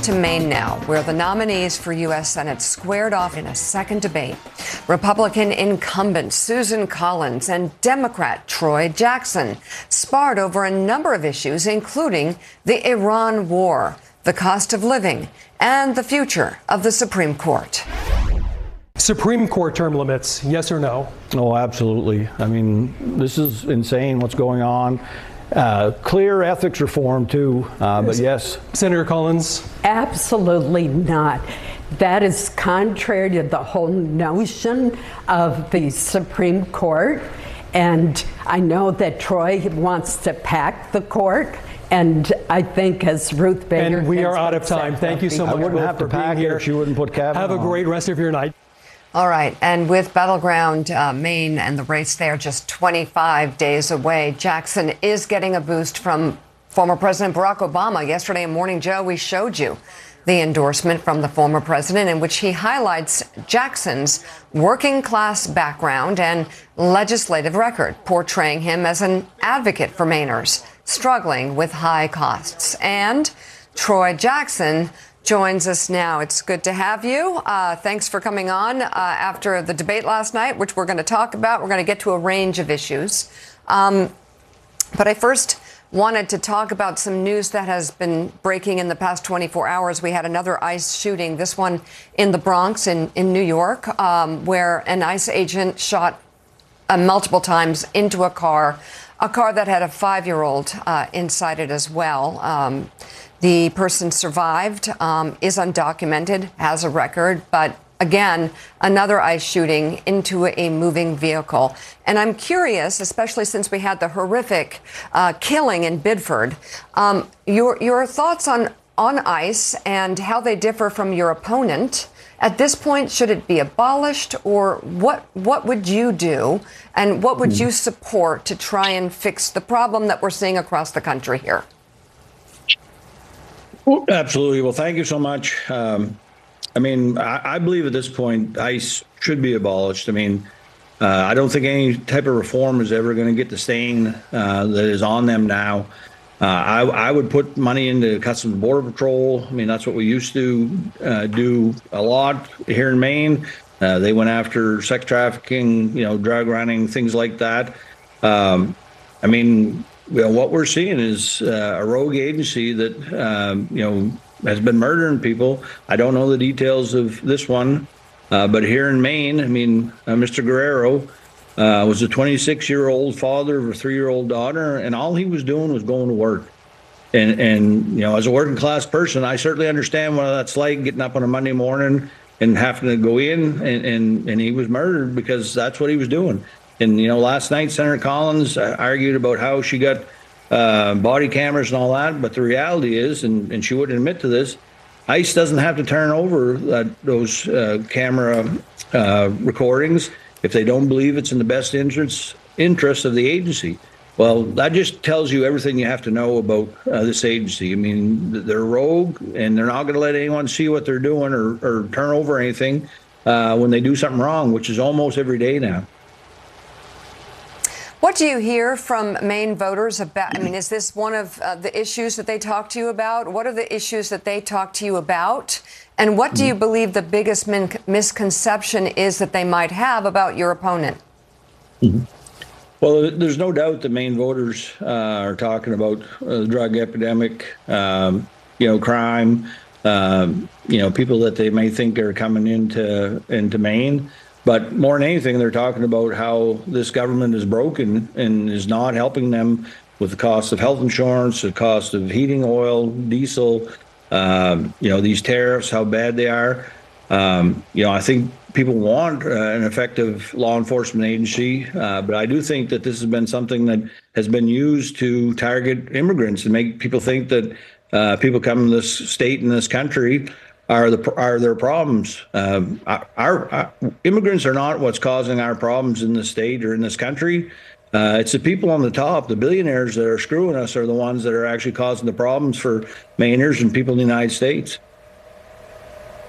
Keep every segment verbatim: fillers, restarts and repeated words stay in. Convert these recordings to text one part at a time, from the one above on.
to Maine now, where the nominees for U S Senate squared off in a second debate. Republican incumbent Susan Collins and Democrat Troy Jackson sparred over a number of issues, including the Iran war, the cost of living, and the future of the Supreme Court. Supreme Court term limits, yes or no? Oh, absolutely. I mean, this is insane what's going on. Uh, clear ethics reform, too, uh, but yes. Senator Collins? Absolutely not. That is contrary to the whole notion of the Supreme Court. And I know that Troy wants to pack the court. And I think, as Ruth Bader And we are out of time. Thank you so much. I wouldn't have to for pack being it here. if she wouldn't put Kavanaugh. Have a great rest of your night. All right. And with Battleground uh, Maine and the race there just twenty-five days away, Jackson is getting a boost from former President Barack Obama. Yesterday in Morning Joe, we showed you the endorsement from the former president in which he highlights Jackson's working class background and legislative record, portraying him as an advocate for Mainers struggling with high costs. And Troy Jackson joins us now. It's good to have you. Uh, thanks for coming on uh, after the debate last night, which we're going to talk about. We're going to get to a range of issues. Um, but I first wanted to talk about some news that has been breaking in the past twenty-four hours. We had another ICE shooting, this one in the Bronx in, in New York, um, where an ICE agent shot uh, multiple times into a car, a car that had a five-year-old uh, inside it as well. Um, The person survived, um, is undocumented, has a record, but again, another ICE shooting into a moving vehicle. And I'm curious, especially since we had the horrific uh, killing in Bidford, um, your your thoughts on, on ICE and how they differ from your opponent. At this point, should it be abolished, or what what would you do and what would you support to try and fix the problem that we're seeing across the country here? Well, absolutely. Well, thank you so much. Um, I mean, I, I believe at this point, ICE should be abolished. I mean, uh, I don't think any type of reform is ever going to get the stain uh, that is on them now. Uh, I, I would put money into Customs and Border Patrol. I mean, that's what we used to uh, do a lot here in Maine. Uh, they went after sex trafficking, you know, drug running, things like that. Um, I mean, well, what we're seeing is uh, a rogue agency that, um, you know, has been murdering people. I don't know the details of this one, uh, but here in Maine, I mean, uh, Mister Guerrero uh, was a twenty-six-year-old father of a three-year-old daughter, and all he was doing was going to work. And, and you know, as a working class person, I certainly understand what that's like, getting up on a Monday morning and having to go in, and, and, and he was murdered because that's what he was doing. And, you know, last night, Senator Collins uh, argued about how she got uh, body cameras and all that. But the reality is, and, and she wouldn't admit to this, ICE doesn't have to turn over uh, those uh, camera uh, recordings if they don't believe it's in the best interest, interest of the agency. Well, that just tells you everything you have to know about uh, this agency. I mean, they're rogue, and they're not going to let anyone see what they're doing or, or turn over anything uh, when they do something wrong, which is almost every day now. What do you hear from Maine voters about? I mean, is this one of uh, the issues that they talk to you about? What are the issues that they talk to you about? And what do you believe the biggest min- misconception is that they might have about your opponent? Mm-hmm. Well, there's no doubt that Maine voters uh, are talking about uh, the drug epidemic, um, you know, crime, um, you know, people that they may think are coming into into Maine. But more than anything, they're talking about how this government is broken and is not helping them with the cost of health insurance, the cost of heating oil, diesel, um, you know, these tariffs, how bad they are. Um, you know, I think people want uh, an effective law enforcement agency, uh, but I do think that this has been something that has been used to target immigrants and make people think that uh, people coming to this state and this country are the are their problems. Um, our, our immigrants are not what's causing our problems in the state or in this country. Uh, it's the people on the top, the billionaires that are screwing us, are the ones that are actually causing the problems for Mainers and people in the United States.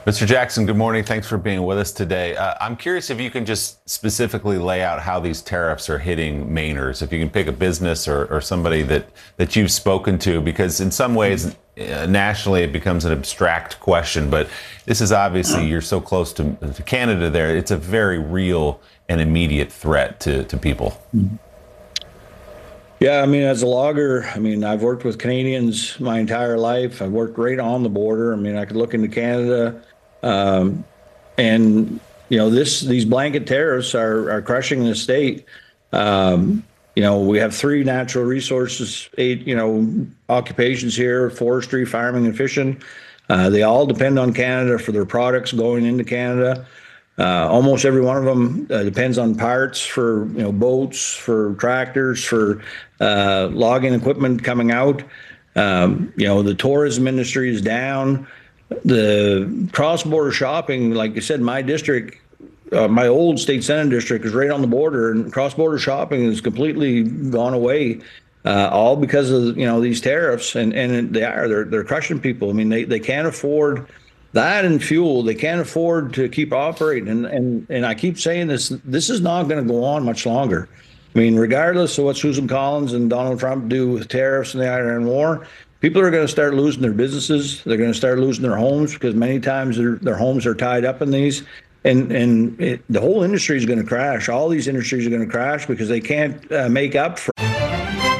Mister Jackson, good morning. Thanks for being with us today. Uh, I'm curious if you can just specifically lay out how these tariffs are hitting Mainers. If you can pick a business or, or somebody that, that you've spoken to, because in some ways, uh, nationally, it becomes an abstract question. But this is obviously, you're so close to, to Canada there, it's a very real and immediate threat to, to people. Yeah, I mean, as a logger, I mean, I've worked with Canadians my entire life. I've worked right on the border. I mean, I could look into Canada. Um, and, you know, this these blanket tariffs are, are crushing the state. Um, you know, we have three natural resources, eight, you know, occupations here, forestry, farming, and fishing. Uh, they all depend on Canada for their products going into Canada. Uh, almost every one of them uh, depends on parts for, you know, boats, for tractors, for uh, logging equipment coming out. Um, you know, the tourism industry is down. The cross-border shopping, like I said, my district, uh, my old state senate district is right on the border, and cross-border shopping has completely gone away, uh, all because of, you know, these tariffs, and and they are they're they're crushing people. I mean, they they can't afford that and fuel. They can't afford to keep operating, and and and I keep saying this. This is not going to go on much longer. I mean, regardless of what Susan Collins and Donald Trump do with tariffs and the Iran war, people are going to start losing their businesses. They're going to start losing their homes, because many times their, their homes are tied up in these. And and it, the whole industry is going to crash. All these industries are going to crash because they can't uh, make up for